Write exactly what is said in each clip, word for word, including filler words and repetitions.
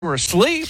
were asleep.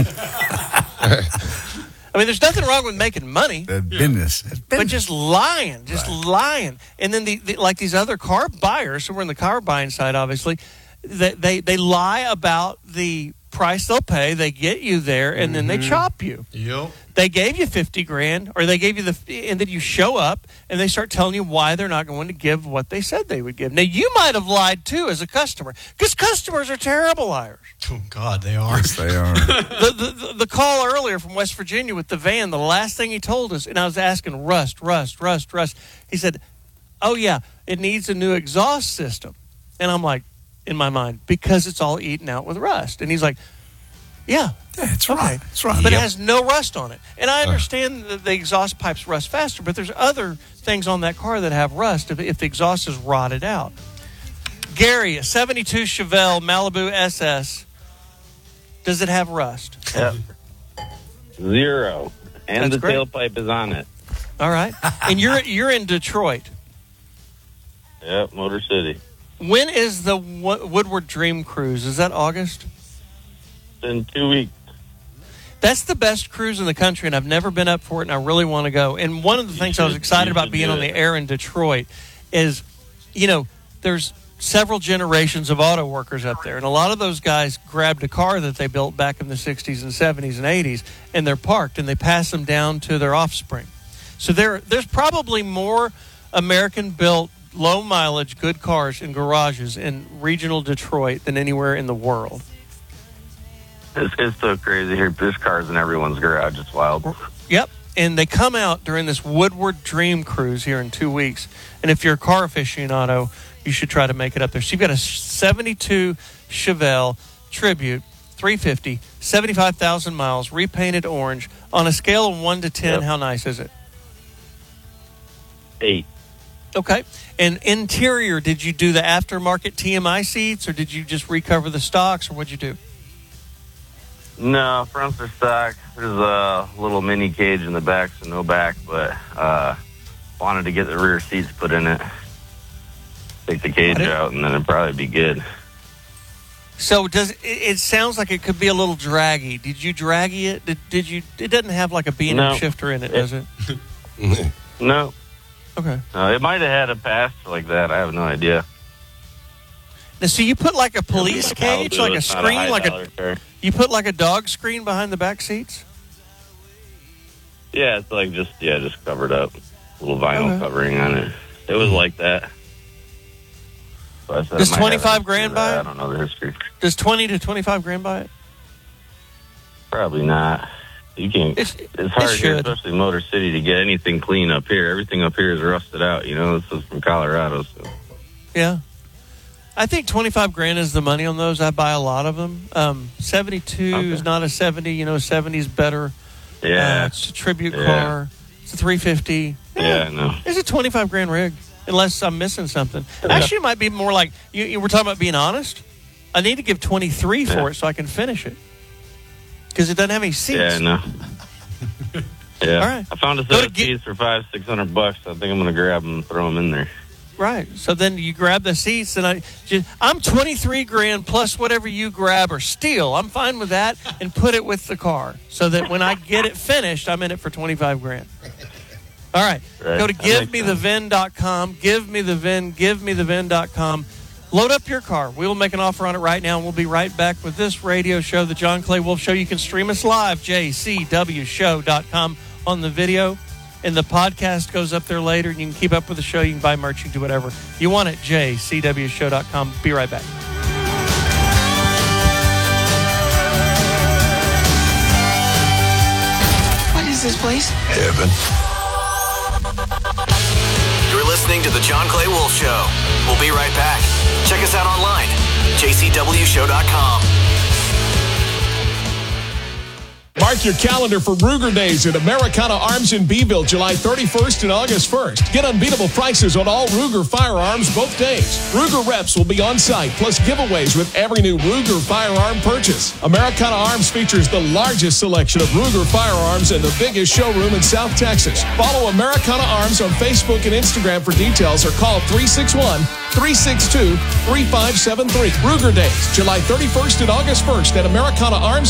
I mean, there's nothing wrong with making money. The business. business. But just lying, just right. lying. And then, the, the like these other car buyers, so we're in the car buying side, obviously, they, they, they lie about the price they'll pay. They get you there, and mm-hmm. then they chop you. Yep. They gave you fifty grand, or they gave you the, and then you show up, and they start telling you why they're not going to give what they said they would give. Now, you might have lied, too, as a customer, because customers are terrible liars. Oh, God, they are. Yes, they are. the, the, the call earlier from West Virginia with the van, the last thing he told us, and I was asking, Rust, Rust, Rust, Rust. He said, oh, yeah, it needs a new exhaust system. And I'm like, in my mind, because it's all eaten out with rust. And he's like, yeah. Yeah, it's okay. right. It's right. But Yep. it has no rust on it. And I understand uh. that the exhaust pipes rust faster, but there's other things on that car that have rust if, if the exhaust is rotted out. Gary, a seventy-two Chevelle Malibu S S, does it have rust? Yep. Zero. And That's the great. tailpipe is on it. All right. And you're you're in Detroit. Yep, Motor City. When is the w- Woodward Dream Cruise? Is that August? In two weeks. That's the best cruise in the country, and I've never been up for it, and I really want to go. And one of the You things should, I was excited you about should being do on it. the air in Detroit is, you know, there's several generations of auto workers up there, and a lot of those guys grabbed a car that they built back in the sixties and seventies and eighties, and they're parked, and they pass them down to their offspring. So there, there's probably more American-built, low-mileage, good cars in garages in regional Detroit than anywhere in the world. It's, it's so crazy here. There's cars in everyone's garage. It's wild. Yep. And they come out during this Woodward Dream Cruise here in two weeks. And if you're a car aficionado, you should try to make it up there. So you've got a seventy-two Chevelle Tribute, three fifty, seventy-five thousand miles, repainted orange. On a scale of one to ten, Yep. how nice is it? Eight. Okay. And interior, did you do the aftermarket T M I seats, or did you just recover the stocks, or what'd you do? No, fronts are stock. There's a little mini cage in the back, so no back, but uh, wanted to get the rear seats put in it. Take the cage out, and then it'd probably be good. So does it, it sounds like it could be a little draggy. Did you draggy it? Did, did you? It doesn't have like a B and M No. shifter in it, It- does it? No. Okay. No, it might have had a pass like that. I have no idea. Now, so you put like a police cage, like a It's not screen, like a high-dollar car. you put like a dog screen behind the back seats. Yeah, it's like just, yeah, just covered up. A little vinyl Okay. covering on it. It was like that. So I said Does it might have twenty-five history grand of that. buy it? I don't know the history. Does twenty to twenty-five grand buy it? Probably not. You can't. It's- It's, it hard here, should. especially Motor City, to get anything clean up here. Everything up here is rusted out. You know, this is from Colorado, so. Yeah. I think twenty-five grand is the money on those. I buy a lot of them. Um, seventy-two Okay. is not a seventy. You know, seventy is better. Yeah. Uh, it's a tribute Yeah. car. It's a three fifty. Yeah, I know. It's a twenty-five grand rig, unless I'm missing something. Actually, it might be more like, you, you were talking about being honest. I need to give twenty-three for Yeah. it so I can finish it. Because it doesn't have any seats. Yeah, I know. Yeah. All right. I found a Go set to of get- keys for five, six hundred bucks. I think I'm going to grab them and throw them in there. Right. So then you grab the seats, and I just, I'm twenty-three grand plus whatever you grab or steal. I'm fine with that, and put it with the car so that when I get it finished, I'm in it for twenty-five grand. All right. Right. Go to That give makes me the vin dot com. Give me the vin. Give me the vin dot com. Load up your car. We will make an offer on it right now, and we'll be right back with this radio show, the John Clay Wolf Show. You can stream us live, J C W show dot com on the video. And the podcast goes up there later, and you can keep up with the show. You can buy merch, you can do whatever you want at J C W show dot com. Be right back. What is this place? Heaven. You're listening to The John Clay Wolf Show. We'll be right back. Check us out online, J C W show dot com. Mark your calendar for Ruger Days at Americana Arms in Beeville, July thirty-first and August first. Get unbeatable prices on all Ruger firearms both days. Ruger reps will be on site, plus giveaways with every new Ruger firearm purchase. Americana Arms features the largest selection of Ruger firearms and the biggest showroom in South Texas. Follow Americana Arms on Facebook and Instagram for details, or call three six one, three six two, three five seven three. Ruger Days, July thirty-first and August first at Americana Arms